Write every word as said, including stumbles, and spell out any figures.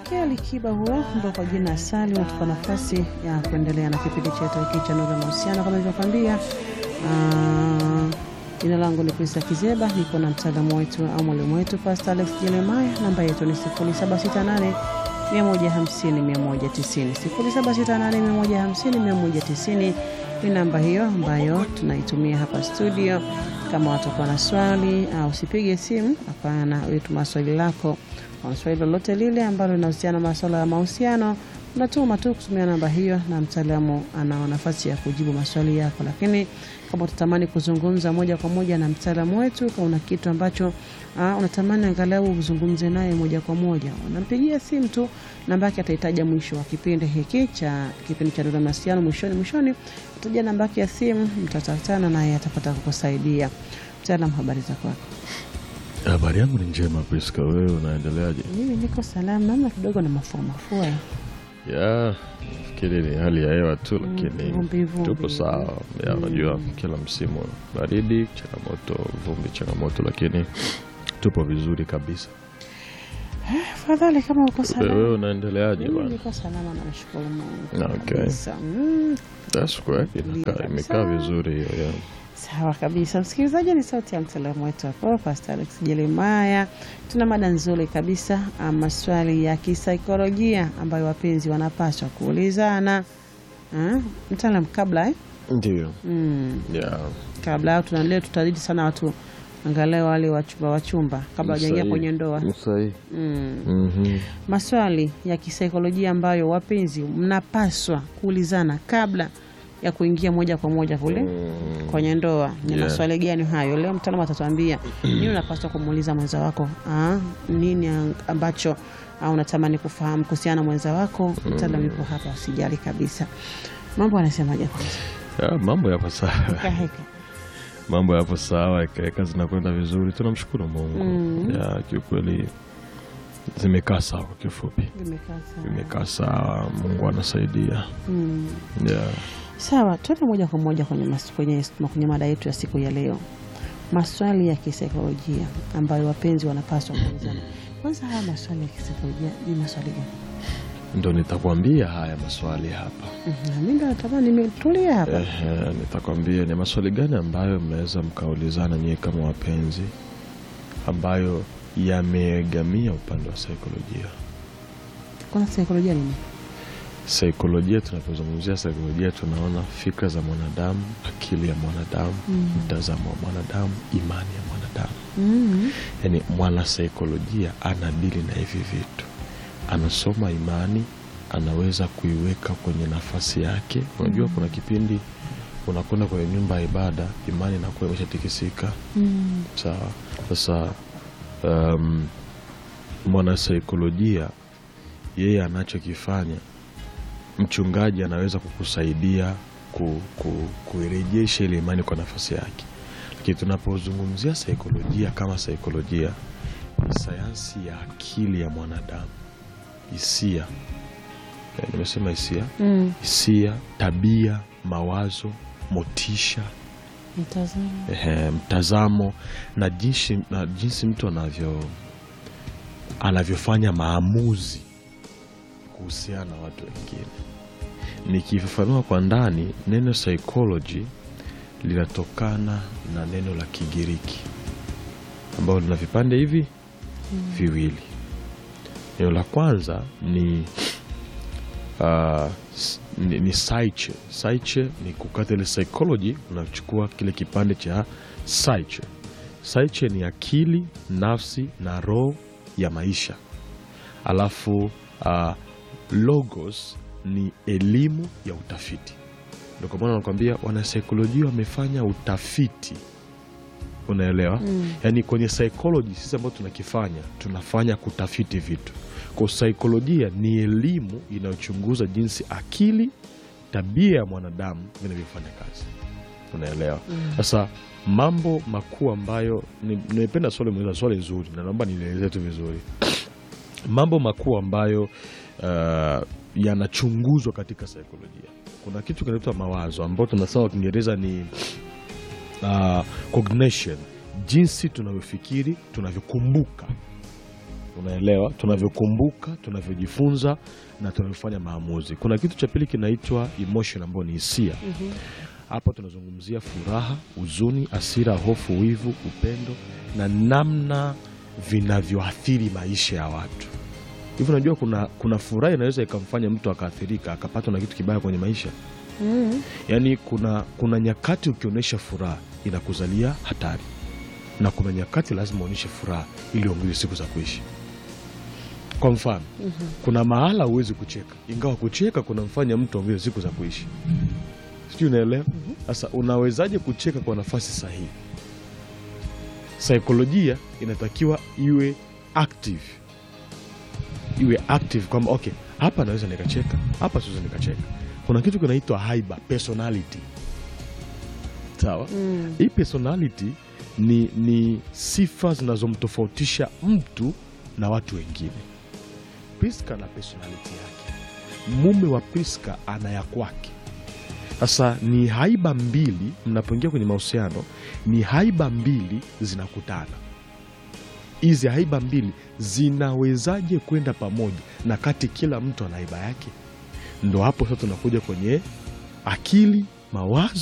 Pokea likiba huo ndo kwa jina Asali, unatupa nafasi ya kuendelea na kipindi chetu hiki cha Nuru ya Mahusiano. Kama nilivyokuambia, jina langu ni Prince Kizeba, niko na mtaalamu wetu au mwalimu wetu Pastor Alex Jeremiah. Namba yetu ni sifuri saba sita nane mia moja hamsini mia moja tisini. sifuri saba sita nane mia moja hamsini mia moja tisini ni namba hiyo ambayo tunaitumia hapa studio. Kama watakuwa na swali au usipige simu, hapana, wewe tuma swali lako au swali lolote lile ambalo linahusiana na masuala ya mahusiano, unatuma tu kutumia namba hiyo na mtaalamu ana nafasi ya kujibu maswali yako. Lakini kama utatamani kuzungumza moja kwa moja na mtaalamu wetu, kama una kitu ambacho uh, unatamani angalau uzungumze naye moja kwa moja, unampigia simu tu, namba yake atahitaja mwisho wa kipindi hiki cha kipindi cha Nuru ya Mahusiano. Mwishoni mwishoni utaja namba yake ya simu, mtatafutana naye atapata kukusaidia. Mtaalamu, habari za kwako? Habari yangu ni njema Priska, wewe unaendeleaje? Mimi niko salama, namna kidogo na mafua mafua. Ya, fikiri ni hali ya hewa tu, lakini vumbi, vumbi. Tupo sawa. Ya, unajua mm. kila msimu baridi, changamoto, vumbi, changamoto, lakini tupo vizuri kabisa. Fadhali kama uko salama. Wewe unaendeleaje bwana? Niko salama na nashukuru Mungu. Okay. Mm. That's great. Imekaa vizuri hiyo ya. Sawa kabisa. Msikilizaji, ni sauti ya mtaalamu wetu hapo Pastor Alex Jeremiah. Tuna mada nzuri kabisa, maswali ya kisaikolojia ambayo wapenzi wanapaswa kuulizana. Ah, mtaalamu, kabla eh? Ndio. Mm. Yeah. Kabla tunaleo tutazidi sana watu angalau wale wachumba wachumba kabla hajaingia kwenye ndoa. Sahihi. Mm. Mhm. Maswali ya kisaikolojia ambayo wapenzi mnapaswa kuulizana kabla ya kuingia moja kwa moja kule mm. kwenye ndoa. Ni yeah. maswali gani hayo? Leo mtaalamu atatuambia nini unapaswa kumuuliza mwenza wako, ah nini ambacho unatamani kufahamu kuhusiana na mwenza wako. Mtaalamu yupo hapa, usijali kabisa. Mambo anasemaje kwanza? Ya, mambo yapo sawa. Mambo yapo sawa, kazi zinakwenda vizuri. Tunamshukuru Mungu. Mm. Ya, kiukweli zimekaa sawa kwa kifupi. Zimekaa sawa. Zimekaa sawa, Mungu anasaidia. Mm. Yeah. Sawa, tuende moja kwa moja kwenye kwenye kwenye mada yetu ya siku ya leo. Maswali ya kisaikolojia ambayo wapenzi wanapaswa kuulizana. Kwanza, haya maswali ya kisaikolojia ni maswali gani? Ndio nitakwambia haya maswali hapa. Mhm. Mimi ndo natamani nimetulia hapa. Eh, nitakwambia ni maswali gani ambayo mnaweza mkaulizana nyie kama wapenzi ambayo yameegamia upande wa saikolojia. Kuna saikolojia nini? Saikolojia, tunapozungumzia saikolojia tunaona fikra za mwanadamu, akili ya mwanadamu, mm. mtazamo wa mwanadamu, imani ya mwanadamu. Mm. Yaani mwana saikolojia anadili na hivi vitu. Anasoma imani, anaweza kuiweka kwenye nafasi yake. Unajua mm. kuna kipindi unakwenda kwenye nyumba ya ibada, imani inakuwa imeshatikisika. Mm. Sawa. Sasa um, mwana saikolojia yeye anachokifanya, mchungaji anaweza kukusaidia ku, ku, kuirejesha ile imani kwa nafasi yake. Lakini tunapozungumzia saikolojia kama saikolojia, ni sayansi ya akili ya mwanadamu, hisia. E, nimesema hisia, mm. hisia, tabia, mawazo, motisha, mtazamo, ehe, mtazamo na jinsi na jinsi mtu anavyo anavyofanya maamuzi kuhusiana na watu wengine. Nikifafanua kwa ndani, neno psychology linatokana na neno la Kigiriki ambalo lina vipande hivi mm. viwili. Neno la kwanza ni uh, ni, ni psyche. Psyche ni kukata ile psychology, unachukua kile kipande cha psyche. Psyche ni akili, nafsi na roho ya maisha. Alafu uh, logos ni elimu ya utafiti. Ndio kwa maana nakwambia wana saikolojia wamefanya utafiti. Unaelewa? Mm. Yaani kwenye psychology sisi ambao tunakifanya, tunafanya kutafiti vitu. Kwa saikolojia ni elimu inayochunguza jinsi akili, tabia ya mwanadamu vinavyofanya kazi. Unaelewa? Sasa mm. mambo makuu ambayo nimependa swali mweza swali nzuri na naomba nielezee tu vizuri. Mambo makuu ambayo uh, yanachunguzwa katika saikolojia. Kuna kitu kinaitwa mawazo ambayo tunasema kwa Kiingereza ni uh, cognition, jinsi tunavyofikiri, tunavyokumbuka. unaelewa, tunavyokumbuka, tunavyojifunza na tunavyofanya maamuzi. Kuna kitu cha pili kinaitwa emotion, ambayo ni hisia. Mhm. Hapa tunazungumzia furaha, huzuni, hasira, hofu, wivu, upendo na namna vinavyoathiri maisha ya watu. Hivyo unajua kuna, kuna furaha inaweza ikamfanya mtu akaathirika, akapatwa na kitu kibaya kwenye maisha. Mhm. Yaani kuna, kuna nyakati ukionyesha furaha inakuzalia hatari, na kuna nyakati lazima uonyeshe furaha ili uongeze siku za kuishi. Kwa mfano, Mhm. kuna mahala huwezi kucheka, ingawa kucheka kunamfanya mtu aongeze siku za kuishi. Sijui unaelewa? Sasa unawezaje kucheka kwa nafasi sahihi? Saikolojia inatakiwa iwe active, iwe active kwamba okay, hapa naweza nikacheka, hapa siwezi nikacheka. Kuna kitu kinaitwa haiba, personality. Sawa? Mm. Hii personality ni, ni sifa zinazomtofautisha mtu na watu wengine. Priska na personality yake, mume wa Priska ana ya kwake. Sasa ni haiba mbili, mnapoingia kwenye mahusiano ni haiba mbili zinakutana. Hizi haiba mbili zinawezaje kwenda pamoja na kati kila mtu ana haiba yake? Ndo hapo sasa tunakuja kwenye akili, mawazo